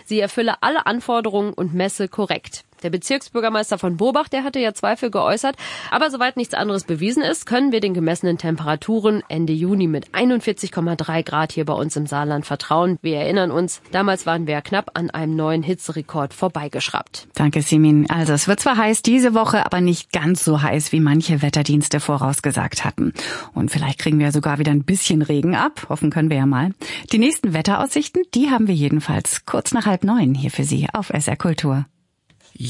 sie erfülle alle Anforderungen und messe korrekt. Der Bezirksbürgermeister von Burbach, der hatte ja Zweifel geäußert. Aber soweit nichts anderes bewiesen ist, können wir den gemessenen Temperaturen Ende Juni mit 41,3 Grad hier bei uns im Saarland vertrauen. Wir erinnern uns, damals waren wir ja knapp an einem neuen Hitzerekord vorbeigeschraubt. Danke, Simin. Also es wird zwar heiß diese Woche, aber nicht ganz so heiß, wie manche Wetterdienste vorausgesagt hatten. Und vielleicht kriegen wir sogar wieder ein bisschen Regen ab. Hoffen können wir ja mal. Die nächsten Wetteraussichten, die haben wir jedenfalls kurz nach 8:30 hier für Sie auf SR Kultur.